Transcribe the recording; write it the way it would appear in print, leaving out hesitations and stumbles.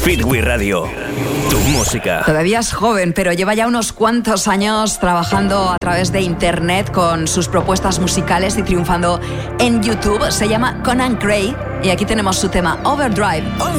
Fitwi Radio, tu música. Todavía es joven, pero lleva ya unos cuantos años trabajando a través de internet con sus propuestas musicales y triunfando en YouTube. Se llama Conan Gray y aquí tenemos su tema Overdrive.